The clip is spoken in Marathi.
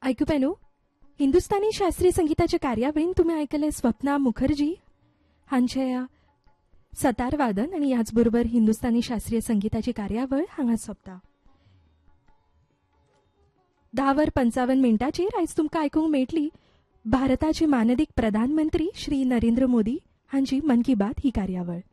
ऐकूपे न्हू हिंदुस्थानी शास्त्रीय संगीताच्या कार्यावळीन तुम्ही ऐकले स्वप्ना मुखर्जी हांचे सतार वादन आणि ह्याच बरोबर हिंदुस्थानी शास्त्रीय संगीताची कार्यावळ हांगा सोंपता. 10:55 आयज तुमकां आयकूंक मेळटली भारताचे माननीय प्रधानमंत्री श्री नरेंद्र मोदी हांची मन की बात ही कार्यावळ.